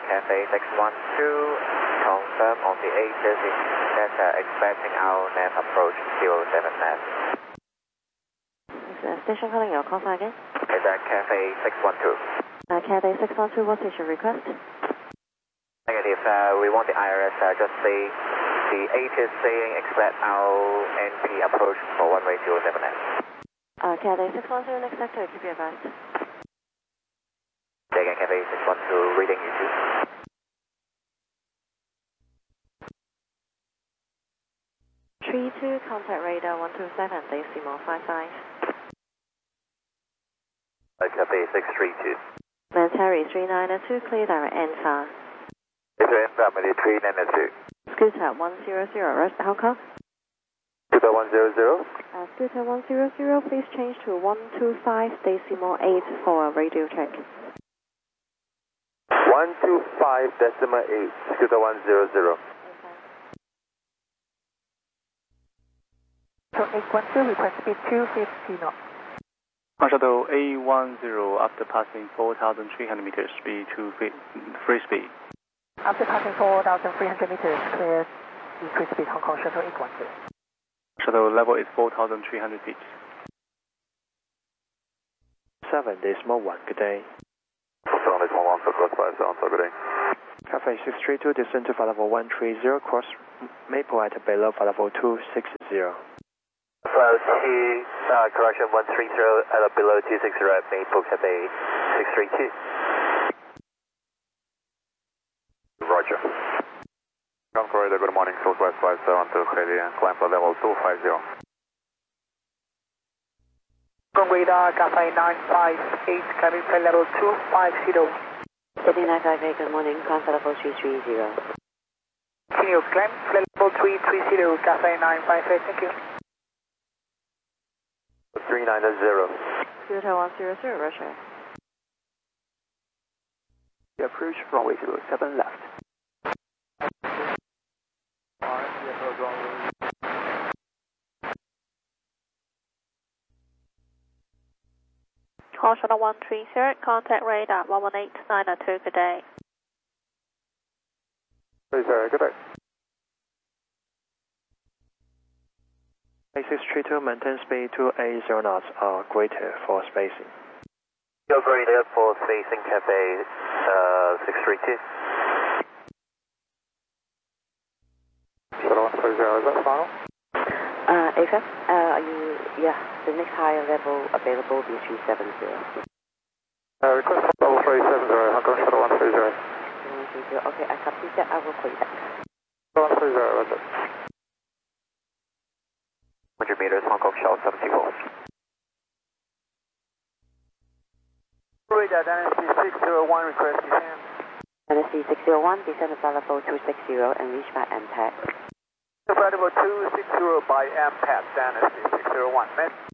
Cathay 612, confirm on the 8th that expecting our nav approach 07 nav. Station calling your call sign again? Is that Cathay 612? Cathay 612, what is your request? Negative, we want the IRS just say the 8 is saying expect our NP approach for one-way 07 nav. Cathay 612, next sector, keep you advised. Again, Cathay 612, reading YouTube. Two, contact radar 127, decimal 55. Cathay 632. Terry 392, clear direct NFAR. Enter family 392. Scooter 100, rest Hong Kong. Scooter 100. Scooter 100, please change to 125 decimal 8 for a radio check. 125 decimal 8, Scooter 100. So 812, request speed 250 knots. Shuttle A10 after passing 4,300 meters, speed to free speed. After passing 4,300 meters, clear increase speed Hong Kong Shuttle 810. Shuttle level is 4,300 feet. 7 decimal 1, good day. 7 decimal 1, Southwest 5, good day. Cathay 632, descend to flight level 130, cross Maple at below flight level 260. Flight 2, correction 130 at below 260 at Maple, Cathay 632. Roger. Concord, good morning, Southwest 572, heading and climb for level 250. Radar, Cathay 958, cabin flight level 250. Cathay 958, good morning, climb for level 330. Continue, climb flight level 330, Cathay 958, thank you. 390. Scooter 100, Russia. Approach runway 07 left. Call Shuttle 130, contact radar 11892, good day. Hey, sir, good day. 632, maintain speed 280 knots or greater for spacing. You're greater for spacing, Cathay 632. Shuttle 130, is that final? AFM, yeah, the next higher level available will be 370. Request level 370, Hong Kong Shuttle 130. Okay, I copy that, I will call you back. Shuttle 130, roger. 100 meters, Hong Kong Shuttle 74. Radar, Dynasty 601, request descent. Dynasty 601, descend to flight level 260 and reach by MPAC. Flight level 260 by MPAC, Dynasty 601, met.